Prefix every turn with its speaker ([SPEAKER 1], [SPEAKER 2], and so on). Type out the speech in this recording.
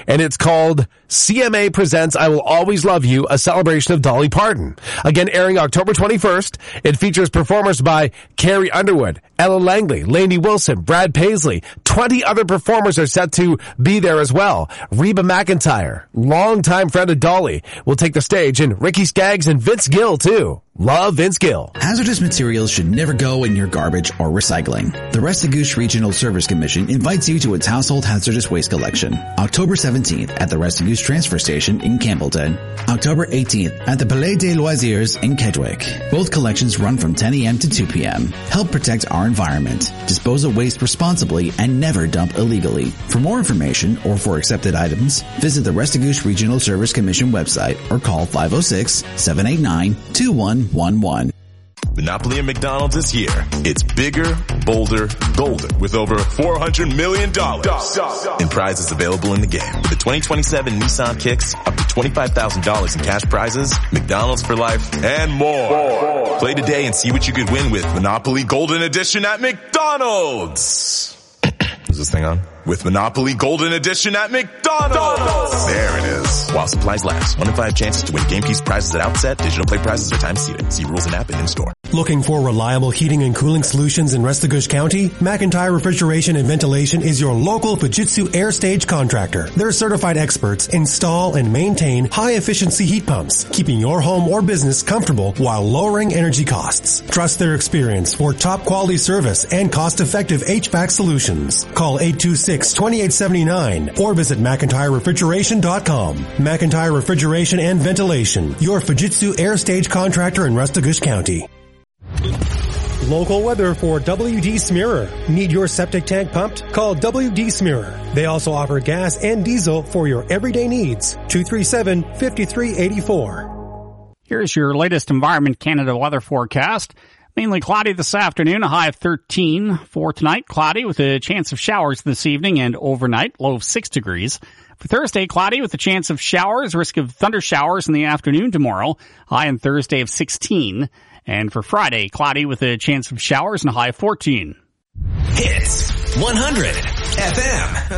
[SPEAKER 1] and it's called CMA Presents I Will Always Love You, a celebration of Dolly Parton. Again, airing October 21st. It features performers by Carrie Underwood, Ella Langley, Lainey Wilson, Brad Paisley. 20 other performers are set to be there as well. Reba McEntire, longtime friend of Dolly, will take the stage, and Ricky Skaggs and Vince Gill, too. Love Vince Gill.
[SPEAKER 2] Hazardous materials should never go in your garbage or recycling. The Restigouche Regional Service Commission invites you to its household hazardous waste collection. October 17th at the Restigouche Transfer Station in Campbellton. October 18th at the Palais des Loisirs in Kedgwick. Both collections run from 10 a.m. to 2 p.m. Help protect our environment. Dispose of waste responsibly and never dump illegally. For more information or for accepted items, visit the Restigouche Regional Service Commission website or call 506-789-2111.
[SPEAKER 3] Monopoly and McDonald's is here. It's bigger, bolder, golden with over $400 million in prizes available in the game. With the 2027 Nissan Kicks, up to $25,000 in cash prizes, McDonald's for life, and more. Play today and see what you could win with Monopoly Golden Edition at McDonald's. Is this thing on? With Monopoly Golden Edition at McDonald's. There it is. While supplies last. 1 in 5 chances to win game piece prizes at outset. Digital play prizes are time seated. See rules and app and in store.
[SPEAKER 4] Looking for reliable heating and cooling solutions in Restigouche County? McIntyre Refrigeration and Ventilation is your local Fujitsu air stage contractor. Their certified experts install and maintain high-efficiency heat pumps, keeping your home or business comfortable while lowering energy costs. Trust their experience for top-quality service and cost-effective HVAC solutions. Call 826-2879 or visit McIntyreRefrigeration.com. McIntyre Refrigeration and Ventilation, your Fujitsu air stage contractor in Restigouche County. Local weather for WD Smearer. Need your septic tank pumped? Call WD Smearer. They also offer gas and diesel for your everyday needs. 237-5384.
[SPEAKER 5] Here's your latest Environment Canada weather forecast. Mainly cloudy this afternoon, a high of 13. For tonight, cloudy with a chance of showers this evening and overnight, low of 6 degrees. For Thursday, cloudy with a chance of showers, risk of thunder showers in the afternoon tomorrow, high on Thursday of 16. And for Friday, cloudy with a chance of showers and a high of 14.
[SPEAKER 6] Hits 100 FM.